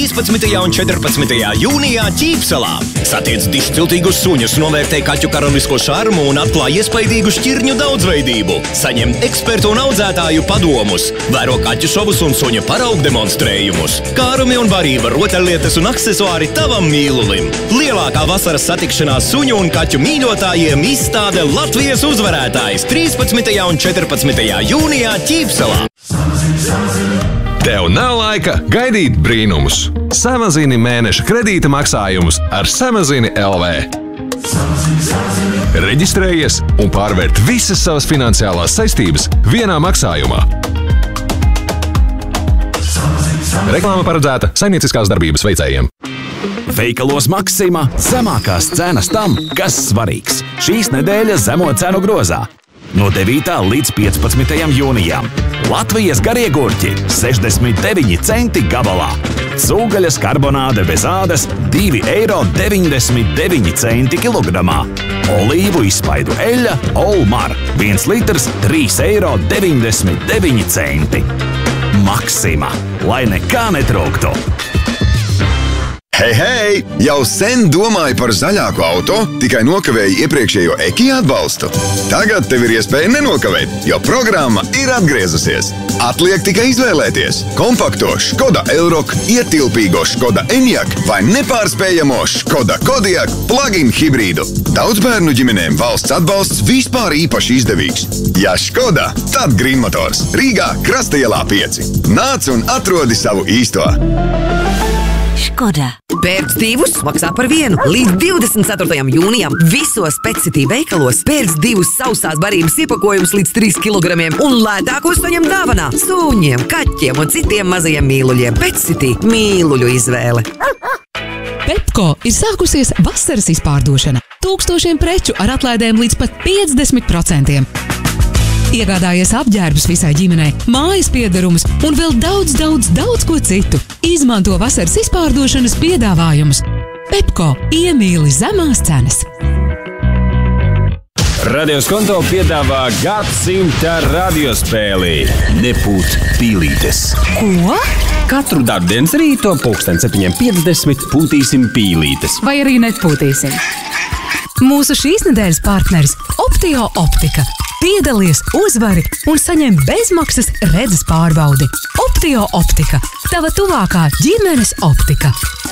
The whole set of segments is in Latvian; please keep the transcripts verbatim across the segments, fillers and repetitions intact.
trīspadsmitajā un četrpadsmitajā jūnijā Ķīpselā. Satiec dišciltīgus suņus, novērtē kaķu karalisko šarmu un atklāj iespaidīgu šķirņu daudzveidību. Saņem ekspertu un audzētāju padomus, vēro kaķu šovus un suņu paraugu demonstrējumus, kārumi un barība, rotaļlietas un aksesuāri tavam mīlulim. Lielākā vasaras satikšanās suņu un kaķu mīļotājiem izstāde Latvijas uzvarētājs trīspadsmitajā un četrpadsmitajā jūnijā Ķīpselā. Tev nav laika gaidīt brīnumus. Samazini mēneša kredīta maksājumus ar Samazini L V. Reģistrējies un pārvērt visas savas finansiālās saistības vienā maksājumā. Reklāma paredzēta saimnieciskās darbības veicējiem. Veikalos Maksima zemākās cenas tam, kas svarīgs. Šīs nedēļas zemo cenu grozā. No devītā līdz piecpadsmitajam jūnijam. Latvijas garie gurķi sešdesmit deviņi centi gabalā. Cūgaļas karbonāde bez ādas divi eiro deviņdesmit deviņi centi kilogramā. Olīvu izspaidu eļļa Olmar viens litrs trīs eiro deviņdesmit deviņi centi. Maksima, lai nekā netrūktu. Hei, hei! Jau sen domāju par zaļāku auto, tikai nokavēju iepriekšējo Ekija atbalstu. Tagad tev ir iespēja nenokavēt, jo programma ir atgriezusies. Atliek tikai izvēlēties kompakto Škoda Elroq, ietilpīgo Škoda Enyaq vai nepārspējamo Škoda Kodiaq plug-in hibrīdu. Daudzbērnu ģimenēm valsts atbalsts vispār īpaši izdevīgs. Ja Škoda, tad Green Motors. Rīgā, Krastaielā pieci. Nāc un atrodi savu īsto. Škoda. Pērc divus maksā par vienu. Līdz divdesmit ceturtajam jūnijam visos Petcity veikalos pērc divus sausās barības iepakojumus līdz trīs kilogramiem un lētākos saņem dāvanā suņiem, kaķiem un citiem mazajiem mīluļiem. Petcity mīluļu izvēle. Pepko ir sākusies vasaras izpārdošana. Tūkstošiem preču ar atlaidēm līdz pat piecdesmit procentiem. Iegādājies apģērbus visai ģimenei, mājas piederumus un vēl daudz, daudz, daudz ko citu. Izmanto vasaras izpārdošanas piedāvājumus. Pepko iemīli zemās cenas. Radioskonto piedāvā gadsimta radiospēli Nepūt pīlītes. Ko? Katru darbdienas rīto pulksten septiņiem piecdesmit pūtīsim pīlītes. Vai arī nepūtīsim? Mūsu šīs nedēļas partneris Optio Optika. Piedalies, uzvari un saņem bezmaksas redzes pārbaudi. Optio Optika. Tava tuvākā ģimenes optika.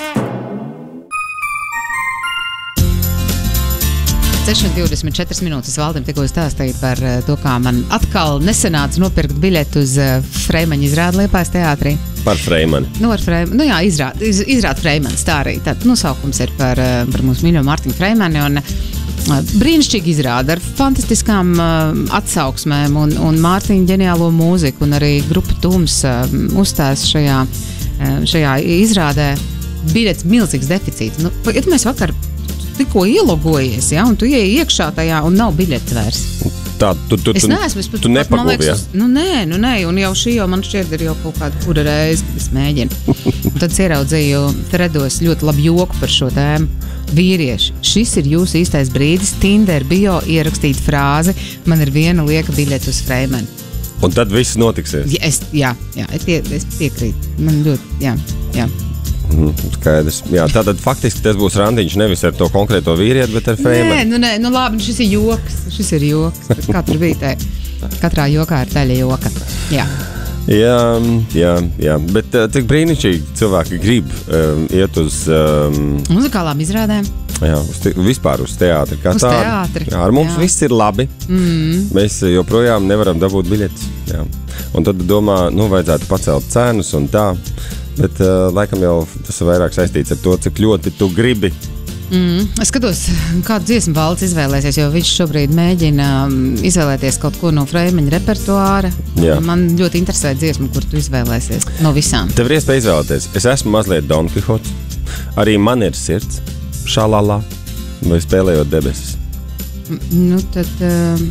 seši divdesmit četras minūtes Valdim tikko stāstīja par to, kā man atkal nesanāca nopirkt biļeti uz Freimaņa izrādi Liepājas teātrī. Par Freimani. Nu, ar Freimani. Nu jā, izrād, iz, izrād Freimanis, tā arī. Tad nosaukums ir par, par mūsu mīļo Mārtiņu Freimani un brīnišķīgi izrāda ar fantastiskām uh, atsauksmēm un, un Mārtiņa ģeniālo mūziku un arī grupa Tums uh, uzstājas šajā, uh, šajā izrādē. Biļets milzīgs deficīts. Nu, ja tu mēs vakar tikko ielogojies, ja, un tu ieej iekšā tajā un nav biļets vairs. Tā, tu, tu, es neesmu, es tu, tu nepagūvi, ja? Nu nē, nu nē, un jau šī jau man šķiet ir jau kaut kāda kura reize, kad es mēģinu. Un tad es ieraudzīju Threados ļoti labu joku par šo tēmu. Vīrieši, šis ir jūsu īstais brīdis. Tinder bio ierakstīt frāzi, man ir viena lieka biļete uz Freimani. Un tad viss notiksies? Ja, es, jā, jā, es, pie, es piekrītu. Man ļoti, jā, jā. Mm, skaidrs. Jā, tātad faktiski tas būs randiņš nevis ar to konkrēto vīrieti, bet ar Freimani. Nē, nu nē, nu labi, šis ir joks, šis ir joks. Kā tur bija te? Katrā jokā ir daļa joka. Jā. Jā, jā, jā, bet uh, cik brīnišķīgi cilvēki grib um, iet uz um, muzikālām izrādēm. Jā, uz te, vispār uz teātri. Kā uz tādu. teātri. Jā, ar mums jā. Viss ir labi. Mm. Mēs joprojām nevaram dabūt biļetes. Jā. Un tad domā, nu, vajadzētu pacelt cenus un tā. Bet uh, laikam jau tas ir vairāk saistīts ar to, cik ļoti tu gribi. Mm, es skatos, kādu dziesmu Valds izvēlēsies, jo viņš šobrīd mēģina izvēlēties kaut ko no Freimaņa repertuāra. Jā. Man ļoti interesē dziesmu, kur tu izvēlēsies no visām. Tev ir iespēja izvēlēties. Es esmu mazliet Don Kihots. Arī man ir sirds. Šalalā. Vai spēlējot debesis. Nu, tad uh,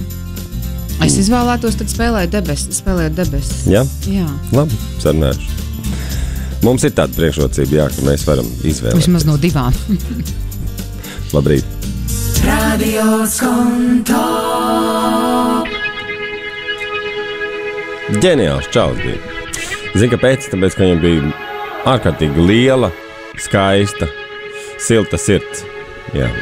es izvēlētos, tad spēlēju debesis. Spēlējot debesis. Jā? Jā. Labi, sarunājuši. Mums ir tāda priekšrocība, jā, ka mēs varam izvēlēties. Vismaz no divām. Labrīt. Radioskonto. Ģeniāls čalis bija. Zini, kāpēc? Tāpēc, ka viņam bija ārkārtīgi liela, skaista, silta sirds. Jā.